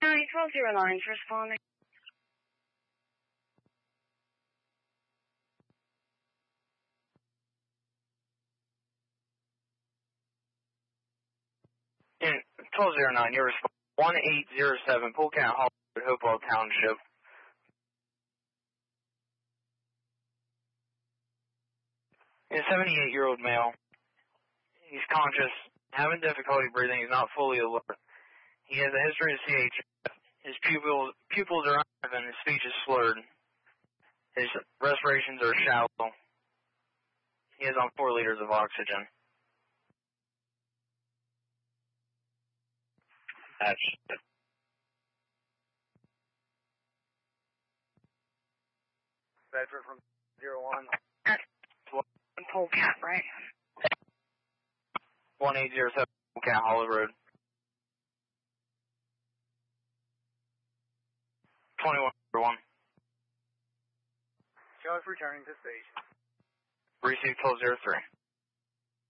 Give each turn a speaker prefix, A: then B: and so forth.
A: 1209 is responding.
B: In 1209, you're responding 1807, Polkant Hollywood, Hopewell Township. He's a 78-year-old male. He's conscious, having difficulty breathing. He's not fully alert. He has a history of CHF. His pupils are uneven. His speech is slurred. His respirations are shallow. He is on 4 liters of oxygen.
C: That's
B: Bedford from 01.
A: Polkant, right?
B: 1807 Polkant Hollow Road. 2101.
D: Show us returning to station.
B: Received 1203.